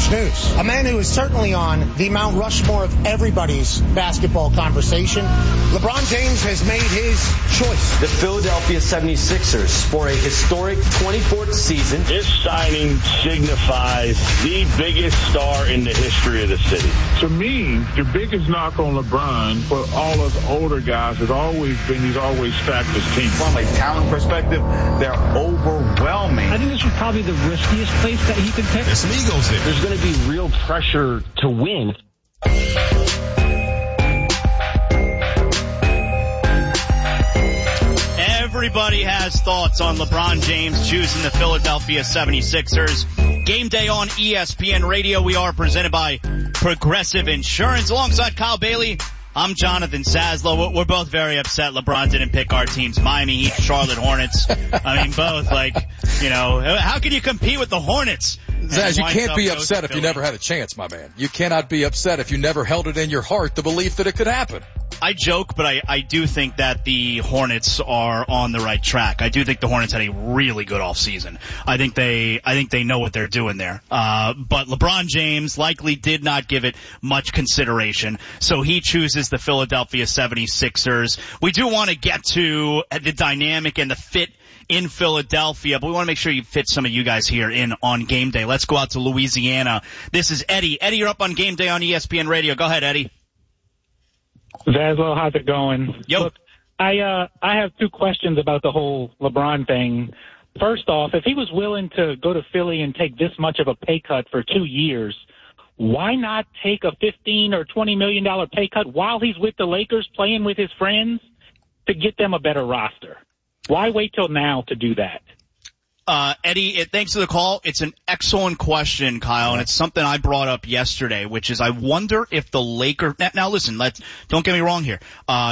Fox News. A man who is certainly on the Mount Rushmore of everybody's basketball conversation. LeBron James has made his choice. The Philadelphia 76ers for a historic 24th season. This signing signifies the biggest star in the history of the city. To me, the biggest knock on LeBron for all us older guys has always been he's always stacked his team. From a talent perspective, they're overwhelming. I think this was probably the riskiest place that he could pick. There's some egos there. There's going to be real pressure to win. Everybody has thoughts on LeBron James choosing the Philadelphia 76ers. Game day on ESPN Radio. We are presented by Progressive Insurance. Alongside Kyle Bailey, I'm Jonathan Saslow. We're both very upset LeBron didn't pick our teams. Miami Heat, Charlotte Hornets. I mean, both, how can you compete with the Hornets? Zaz, you can't be upset if you never had a chance, my man. You cannot be upset if you never held it in your heart, the belief that it could happen. I joke, but I do think that the Hornets are on the right track. I do think the Hornets had a really good offseason. I think they know what they're doing there. But LeBron James likely did not give it much consideration, so he chooses the Philadelphia 76ers. We do want to get to the dynamic and the fit in Philadelphia, but we want to make sure you fit some of you guys here in on game day. Let's go out to Louisiana. This is Eddie. Eddie, you're up on game day on ESPN Radio. Go ahead, Eddie. Zaslow, how's it going? Yo. Look, I have two questions about the whole LeBron thing. First off, if he was willing to go to Philly and take this much of a pay cut for 2 years, why not take a $15 or $20 million pay cut while he's with the Lakers playing with his friends to get them a better roster? Why wait till now to do that? Eddie, thanks for the call. It's an excellent question, Kyle, and it's something I brought up yesterday, which is I wonder if the Lakers – now listen, don't get me wrong here.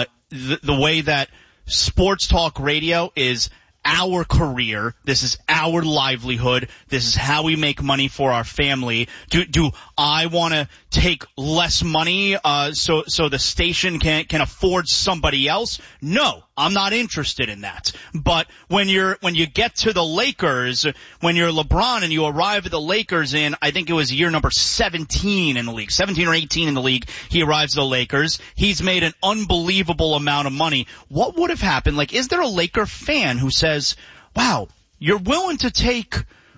The way that sports talk radio is our career, this is our livelihood, this is how we make money for our family. Do I want to take less money so the station can afford somebody else? No, I'm not interested in that. But when you get to the Lakers, when you're LeBron and you arrive at the Lakers in, I think it was year number 17 in the league, 17 or 18 in the league, he arrives at the Lakers. He's made an unbelievable amount of money. What would have happened? Is there a Laker fan who says, wow, you're willing to take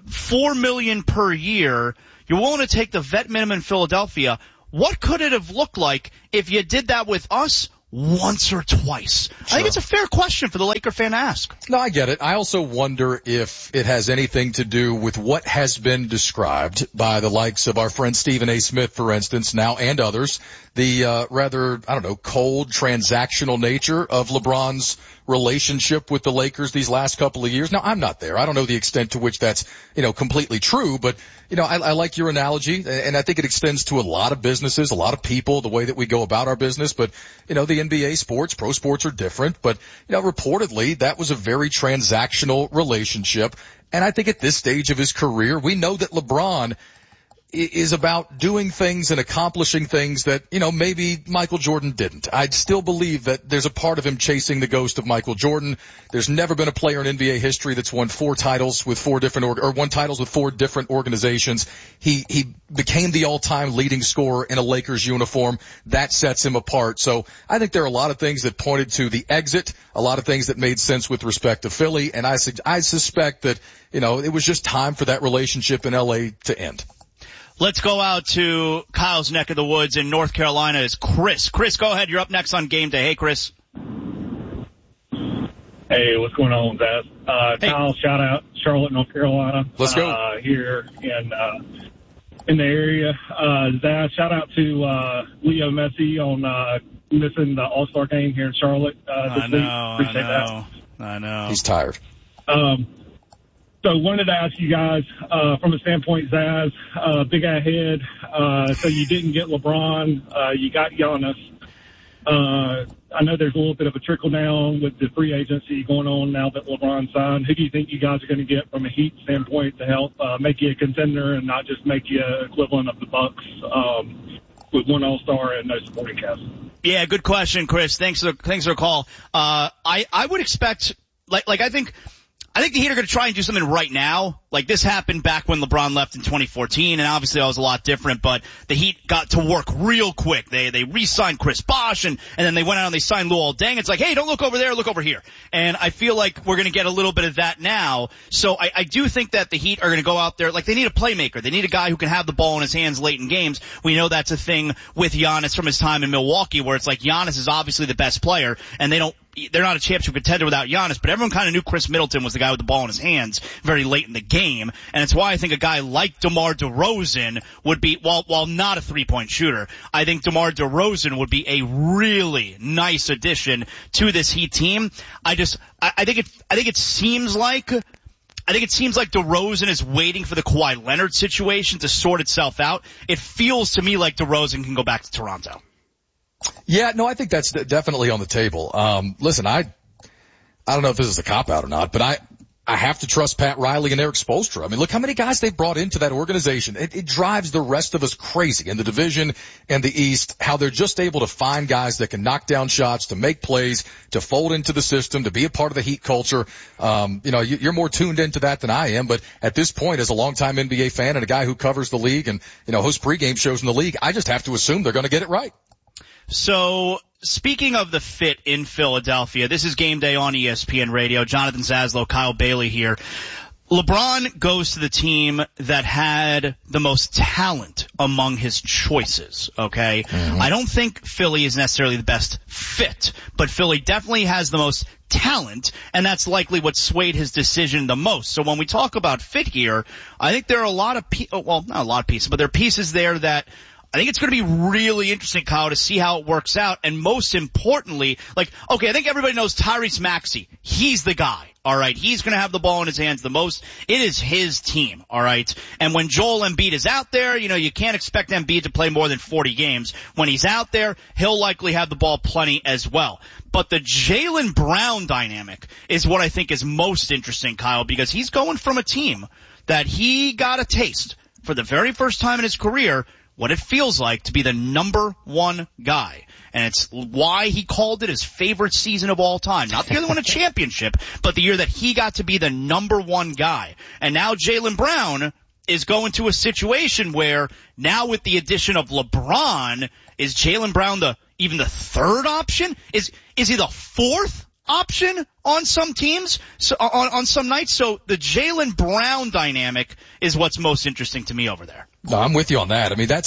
$4 million per year, you're willing to take the vet minimum in Philadelphia, what could it have looked like if you did that with us once or twice? Sure. I think it's a fair question for the Laker fan to ask. No, I get it. I also wonder if it has anything to do with what has been described by the likes of our friend Stephen A. Smith, for instance, now and others, the rather, cold transactional nature of LeBron's relationship with the Lakers these last couple of years. Now, I'm not there. I don't know the extent to which that's, completely true, but, I like your analogy, and I think it extends to a lot of businesses, a lot of people, the way that we go about our business, but, the NBA sports, pro sports are different, but, reportedly that was a very transactional relationship, and I think at this stage of his career, we know that LeBron is about doing things and accomplishing things that, maybe Michael Jordan didn't. I'd still believe that there's a part of him chasing the ghost of Michael Jordan. There's never been a player in NBA history that's won 4 titles with 4 different won titles with 4 different organizations. He became the all-time leading scorer in a Lakers uniform. That sets him apart. So I think there are a lot of things that pointed to the exit, a lot of things that made sense with respect to Philly, and I suspect that, it was just time for that relationship in LA to end. Let's go out to Kyle's neck of the woods in North Carolina. Is Chris. Chris, go ahead. You're up next on Game Day. Hey, Chris. Hey, what's going on, Zaz? Hey. Kyle, shout out Charlotte, North Carolina. Let's go. Here in the area. Zaz, shout out to Leo Messi on missing the All-Star game here in Charlotte this week. Appreciate that. I know. He's tired. So wanted to ask you guys, from a standpoint, Zaz, big ahead. So you didn't get LeBron. You got Giannis. I know there's a little bit of a trickle down with the free agency going on now that LeBron signed. Who do you think you guys are going to get from a Heat standpoint to help make you a contender and not just make you equivalent of the Bucks with one All-Star and no supporting cast? Yeah, good question, Chris. Thanks for the call. I would expect, I think I think the Heat are going to try and do something right now. Like, this happened back when LeBron left in 2014, and obviously that was a lot different, but the Heat got to work real quick. They re-signed Chris Bosh, and then they went out and they signed Luol Deng. It's like, hey, don't look over there, look over here. And I feel like we're going to get a little bit of that now. So I do think that the Heat are going to go out there, like, they need a playmaker. They need a guy who can have the ball in his hands late in games. We know that's a thing with Giannis from his time in Milwaukee, where it's like Giannis is obviously the best player, and they're not a championship contender without Giannis, but everyone kind of knew Chris Middleton was the guy with the ball in his hands very late in the game. And it's why I think a guy like DeMar DeRozan would be, while not a three-point shooter, I think DeMar DeRozan would be a really nice addition to this Heat team. I think it seems like DeRozan is waiting for the Kawhi Leonard situation to sort itself out. It feels to me like DeRozan can go back to Toronto. Yeah, no, I think that's definitely on the table. Listen, I don't know if this is a cop-out or not, but I have to trust Pat Riley and Eric Spoelstra. I mean, look how many guys they've brought into that organization. It drives the rest of us crazy in the division and the East, how they're just able to find guys that can knock down shots, to make plays, to fold into the system, to be a part of the Heat culture. You're more tuned into that than I am, but at this point, as a longtime NBA fan and a guy who covers the league and, hosts pregame shows in the league, I just have to assume they're going to get it right. So, speaking of the fit in Philadelphia, this is Game Day on ESPN Radio. Jonathan Zaslow, Kyle Bailey here. LeBron goes to the team that had the most talent among his choices, okay? Mm-hmm. I don't think Philly is necessarily the best fit, but Philly definitely has the most talent, and that's likely what swayed his decision the most. So when we talk about fit here, I think there are a lot of not a lot of pieces, but there are pieces there that I think it's going to be really interesting, Kyle, to see how it works out. And most importantly, I think everybody knows Tyrese Maxey. He's the guy, all right? He's going to have the ball in his hands the most. It is his team, all right? And when Joel Embiid is out there, you can't expect Embiid to play more than 40 games. When he's out there, he'll likely have the ball plenty as well. But the Jaylen Brown dynamic is what I think is most interesting, Kyle, because he's going from a team that he got a taste for the very first time in his career what it feels like to be the number one guy. And it's why he called it his favorite season of all time. Not the year they won a championship, but the year that he got to be the number one guy. And now Jaylen Brown is going to a situation where now with the addition of LeBron, is Jaylen Brown even the third option? Is he the fourth option on some teams, on some nights? So the Jaylen Brown dynamic is what's most interesting to me over there. No, I'm with you on that. I mean,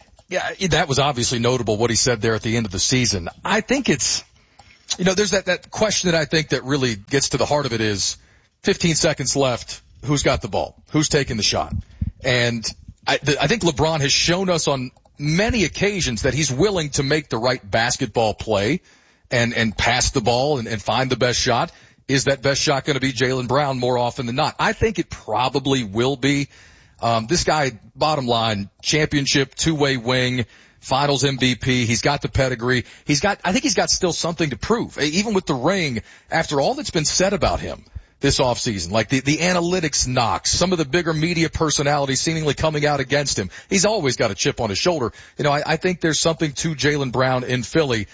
that was obviously notable what he said there at the end of the season. I think it's, there's that question that I think that really gets to the heart of it is 15 seconds left. Who's got the ball? Who's taking the shot? And I think LeBron has shown us on many occasions that he's willing to make the right basketball play and pass the ball and find the best shot. Is that best shot going to be Jaylen Brown more often than not? I think it probably will be. This guy, bottom line, championship, two-way wing, finals MVP. He's got the pedigree. I think he's got still something to prove. Even with the ring, after all that's been said about him this offseason, like the analytics knocks, some of the bigger media personalities seemingly coming out against him. He's always got a chip on his shoulder. I think there's something to Jaylen Brown in Philly,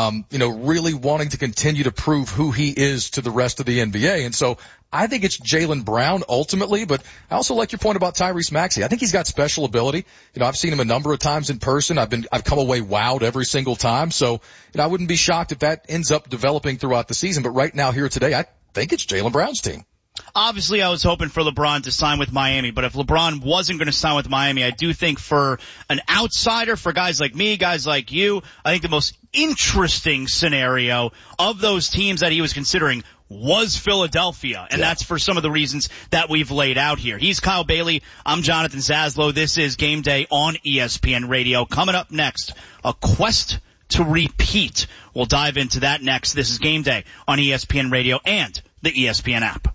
really wanting to continue to prove who he is to the rest of the NBA. And so I think it's Jaylen Brown ultimately, but I also like your point about Tyrese Maxey. I think he's got special ability. I've seen him a number of times in person. I've come away wowed every single time. So, I wouldn't be shocked if that ends up developing throughout the season. But right now here today, I think it's Jaylen Brown's team. Obviously, I was hoping for LeBron to sign with Miami, but if LeBron wasn't going to sign with Miami, I do think for an outsider, for guys like me, guys like you, I think the most interesting scenario of those teams that he was considering was Philadelphia, and that's for some of the reasons that we've laid out here. He's Kyle Bailey. I'm Jonathan Zaslow. This is Game Day on ESPN Radio. Coming up next, a quest to repeat. We'll dive into that next. This is Game Day on ESPN Radio and the ESPN app.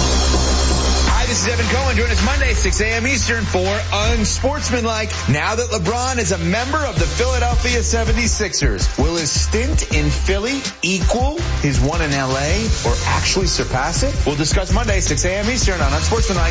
This is Evan Cohen. Join us Monday, 6 a.m. Eastern for Unsportsmanlike. Now that LeBron is a member of the Philadelphia 76ers, will his stint in Philly equal his one in L.A. or actually surpass it? We'll discuss Monday, 6 a.m. Eastern on Unsportsmanlike.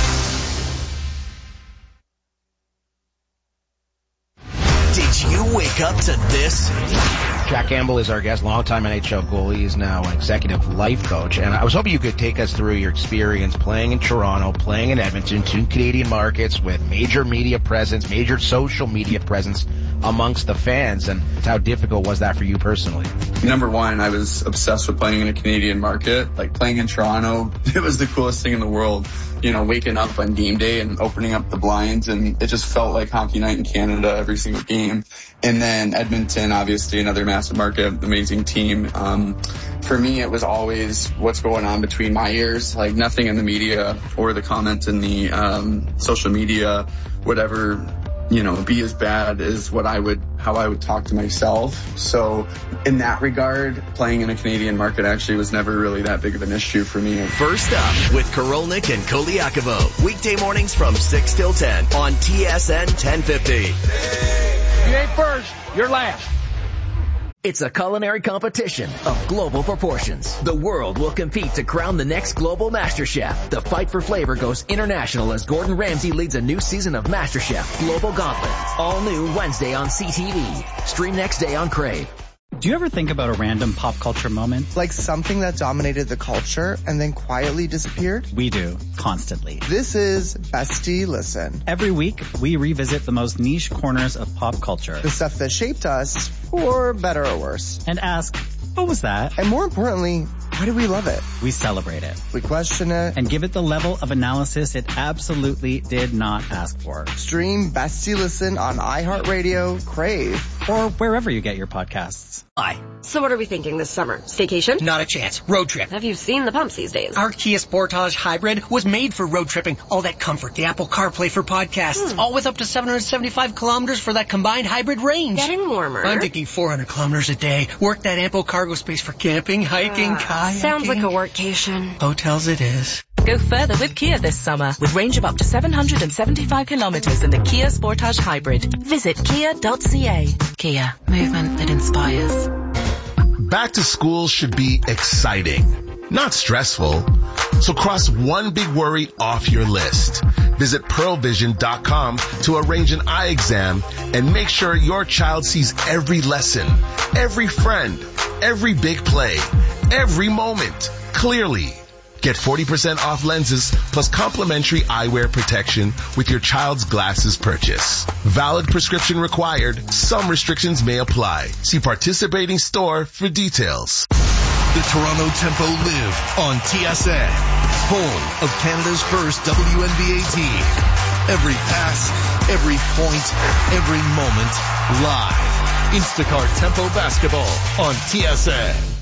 Did you wake wake up to this? Jack Campbell is our guest, longtime NHL goalie. He's now an executive life coach. And I was hoping you could take us through your experience playing in Toronto, playing in Edmonton, 2 Canadian markets with major media presence, major social media presence amongst the fans. And how difficult was that for you personally? Number one, I was obsessed with playing in a Canadian market. Like playing in Toronto, it was the coolest thing in the world. You know, waking up on game day and opening up the blinds, and it just felt like hockey night in Canada every single game. And then Edmonton, obviously another massive market, amazing team. For me, it was always what's going on between my ears, like nothing in the media or the comments in the social media, whatever, you know, be as bad as how I would talk to myself. So in that regard, playing in a Canadian market actually was never really that big of an issue for me. First up with Korolnik and Koliakovo. Weekday mornings from 6 till 10 on TSN 1050. You ain't first, you're last. It's a culinary competition of global proportions. The world will compete to crown the next global master chef. The fight for flavor goes international as Gordon Ramsay leads a new season of MasterChef Global Gauntlet. All new Wednesday on CTV. Stream next day on Crave. Do you ever think about a random pop culture moment? Like something that dominated the culture and then quietly disappeared? We do, constantly. This is Bestie Listen. Every week, we revisit the most niche corners of pop culture. The stuff that shaped us, for better or worse. And ask, what was that? And more importantly, why do we love it? We celebrate it. We question it. And give it the level of analysis it absolutely did not ask for. Stream Bestie Listen on iHeartRadio, Crave, or wherever you get your podcasts. Hi. So what are we thinking this summer? Staycation? Not a chance. Road trip. Have you seen the pumps these days? Our Kia Sportage Hybrid was made for road tripping. All that comfort, the Apple CarPlay for podcasts, all with up to 775 kilometers for that combined hybrid range. Getting warmer. I'm thinking 400 kilometers a day. Work that ample cargo space for camping, hiking, kayaking. Sounds like a workcation. Hotels it is. Go further with Kia this summer with range of up to 775 kilometers in the Kia Sportage Hybrid. Visit kia.ca. Kia, movement that inspires. Back to school should be exciting, not stressful. So cross one big worry off your list. Visit pearlvision.com to arrange an eye exam and make sure your child sees every lesson, every friend, every big play, every moment clearly. Get 40% off lenses plus complimentary eyewear protection with your child's glasses purchase. Valid prescription required. Some restrictions may apply. See participating store for details. The Toronto Tempo live on TSN, home of Canada's first WNBA team. Every pass, every point, every moment, live. Instacart Tempo Basketball on TSN.